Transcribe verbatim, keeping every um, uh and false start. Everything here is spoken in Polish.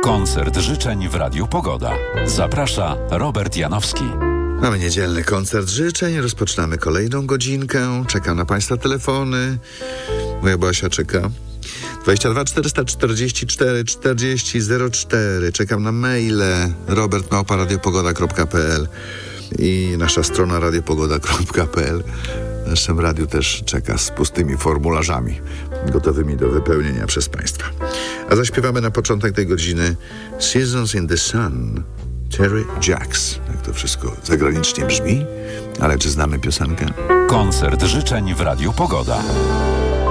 Koncert życzeń w Radiu Pogoda. Zaprasza Robert Janowski. Mamy niedzielny koncert życzeń, rozpoczynamy kolejną godzinkę. Czekam na Państwa telefony. Moja Basia czeka. dwadzieścia dwa czterysta czterdzieści cztery czterdzieści zero cztery. Czekam na maile robert małpa radiopogoda kropka p l i nasza strona radiopogoda kropka p l. W naszym radiu też czeka z pustymi formularzami gotowymi do wypełnienia przez Państwa. A zaśpiewamy na początek tej godziny Seasons in the Sun, Terry Jacks. Jak to wszystko zagranicznie brzmi, ale czy znamy piosenkę? Koncert życzeń w Radiu Pogoda.